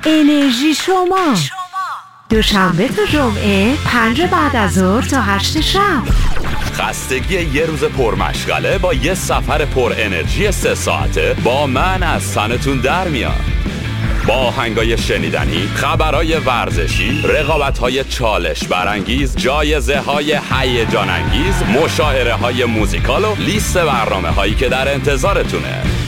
انرژی شما دوشنبه تا جمعه 5 بعد از ظهر تا 8 شب. خستگی یه روز پرمشغله با یه سفر پر انرژی 3 ساعته با من از تنتون در میاد. با آهنگای شنیدنی، خبرهای ورزشی، رقابت‌های چالش برانگیز، جایزه‌های هیجان انگیز، مشاهره‌های موزیکال و لیست برنامه‌هایی که در انتظارتونه.